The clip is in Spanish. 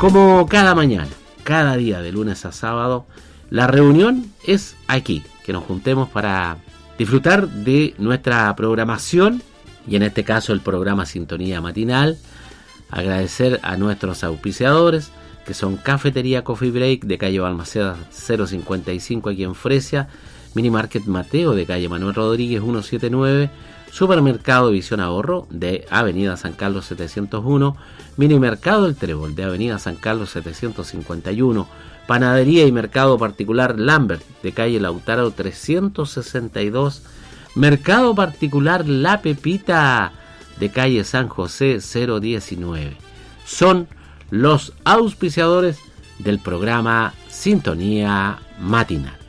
Como cada mañana, cada día de lunes a sábado, la reunión es aquí, que nos juntemos para disfrutar de nuestra programación y en este caso el programa Sintonía Matinal. Agradecer a nuestros auspiciadores que son Cafetería Coffee Break de calle Balmaceda 055 aquí en Fresia, Mini Market Mateo de calle Manuel Rodríguez 179, Supermercado Visión Ahorro de avenida San Carlos 701, Mini Mercado El Trébol de avenida San Carlos 751, Panadería y Mercado Particular Lambert de calle Lautaro 362, Mercado Particular La Pepita de calle San José 019. Son los auspiciadores del programa Sintonía Matinal.